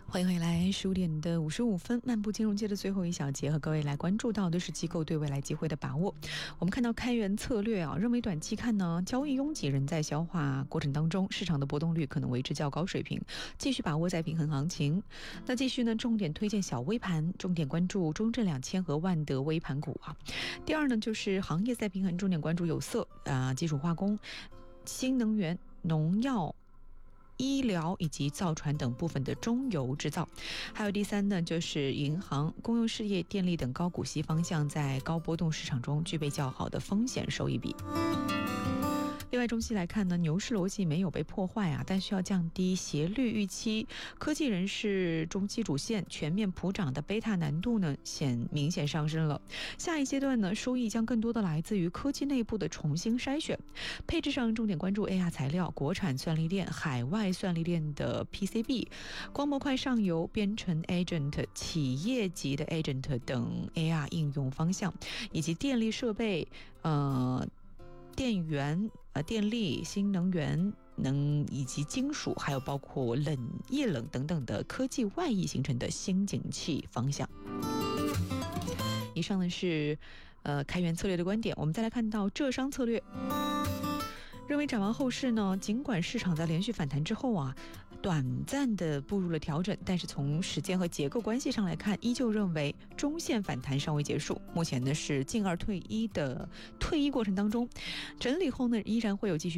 欢迎回来，15点的55分，漫步金融街的最后一小节，和各位来关注到的是机构对未来机会的把握。我们看到开源策略认为短期看呢，交易拥挤，仍在消化过程当中，市场的波动率可能维持较高水平，继续把握在平衡行情。那继续呢，重点推荐小微盘，重点关注中证2000和万德微盘股第二呢，就是行业再平衡，重点关注有色基础化工、新能源、农药、医疗以及造船等部分的中游制造。还有第三呢，就是银行、公用事业、电力等高股息方向在高波动市场中具备较好的风险收益比。另外，中期来看呢，牛市逻辑没有被破坏但需要降低斜率预期。科技人士中期主线全面普涨的贝塔难度呢，明显上升了。下一阶段呢，收益将更多的来自于科技内部的重新筛选。配置上重点关注 AR 材料、国产算力链、海外算力链的 PCB、光模块上游编程 Agent、企业级的 Agent 等 AR 应用方向，以及电力设备、电源、电力、新能源以及金属，还有包括液冷等等的科技外溢形成的新景气方向。以上呢是开源策略的观点。我们再来看到浙商策略，认为展望后市呢，尽管市场在连续反弹之后短暂的步入了调整，但是从时间和结构关系上来看，依旧认为中线反弹尚未结束。目前呢是进二退一的退一过程当中，整理后呢依然会有继续